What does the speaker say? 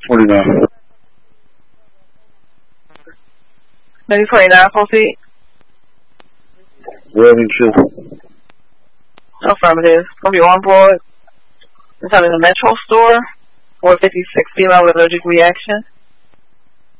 49. Maybe 29 full feet. Welding shift. Affirmative. Gonna be on board. It's having a Metro store. 456 female allergic reaction.